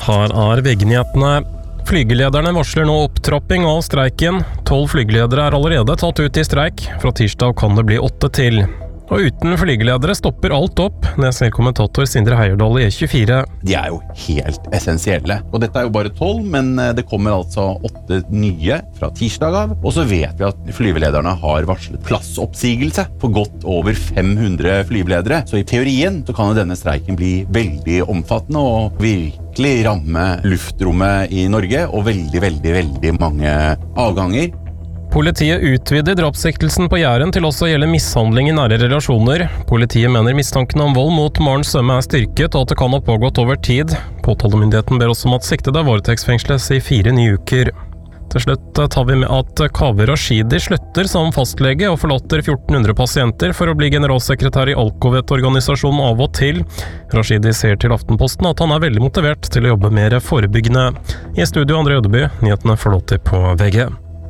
Her VG-nyhetene. Flygelederne varsler nå opptrapping av streiken. 12 flygeledere allerede tatt ut I streik. Fra tirsdag kan det bli 8 til. Og uten flygeledere stopper alt opp, det sier kommentator Sindre Heierdal I E24. De jo helt essensielle. Og dette jo bare 12, men det kommer altså 8 nye fra tirsdag av. Og så vet vi at flyvelederne har varslet plassoppsigelse for godt over 500 flyveledere. Så I teorien så kan denne streiken bli veldig omfattende og virkelig ramme luftrommet I Norge og veldig mange avganger. Politiet utvider drapssiktelsen på Jæren til også å gjelde mishandling I nære relasjoner. Politiet mener mistanken om vold mot Maren Sømme styrket, og at det kan ha pågått over tid. Påtalemyndigheten ber også om at siktede varetektsfengsles I 4 nye uker. Til slutt tar vi med at Kaveh Rashidi slutter som fastlege og forlater 1400 pasienter for å bli generalsekretær I Alcovet-organisasjonen av og til. Rashidi sier til Aftenposten at han veldig motivert til å jobbe mer forebyggende. I studio André Ødeby, nyhetene får lov til på VG.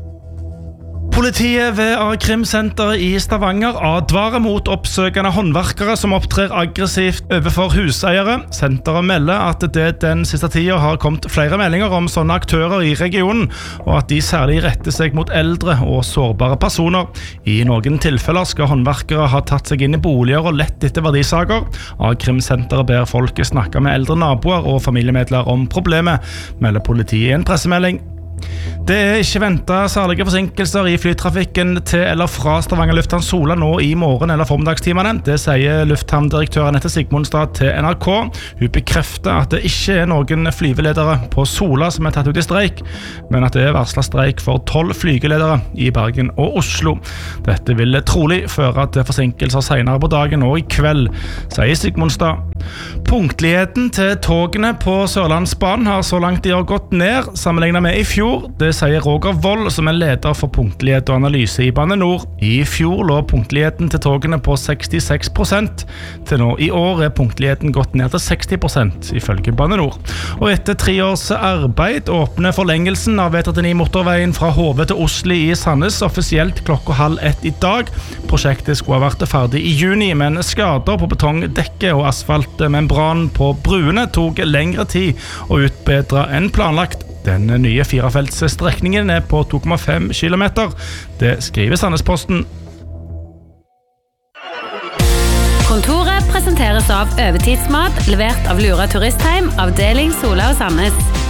Politiet ved A-krimsenteret I Stavanger advarer mot oppsøkende håndverkere som opptrer aggressivt overfor huseiere. Senteret melder at det den siste tiden har kommet flere meldinger om sånne aktører I regionen, og at de særlig retter seg mot eldre og sårbare personer. I noen tilfeller skal håndverkere ha tatt seg inn I boliger og lett etter verdisaker. A-krimsenteret ber folket snakke med eldre naboer og familiemedlemmer om problemet, melder politiet I en pressemelding. Det ikke ventet særlige forsinkelser I flytrafikken til eller fra Stavanger lufthavn Sola nå I morgen eller formiddagstimene. Det sier lufthavndirektør Anette Sigmundstad til NRK. Hun bekrefter at det ikke noen flyveledere på Sola som tatt ut I streik, men at det varslet streik for 12 flygeledere I Bergen og Oslo. Dette vil trolig føre til forsinkelser senere på dagen og I kveld, sier Sigmundstad. Punktligheten til togene på Sørlandsbanen har så langt de har gått ned, sammenlignet med I fjor. Det sier Roger Wold, som leder for punktlighet og analyse I Bane Nor. I fjor lå punktligheten til togene på 66%. Til nå I år punktligheten gått ned til 60%, ifølge Bane Nor. Og etter 3 års arbeid åpner forlengelsen av E39 motorveien fra Hove til Osli I Sandnes offisielt 12:30 I dag. Prosjektet skulle ha vært ferdig I juni, men skader på betongdekket og asfaltmembran på bruene tok lengre tid å utbedre enn planlagt. Den nye 4-feltsstrekningen på 2,5 kilometer. Det skriver Sandnesposten. Kontoret presenteres av Øvetidsmat, levert av Lura Turistheim, avdeling Sola og Sandnes.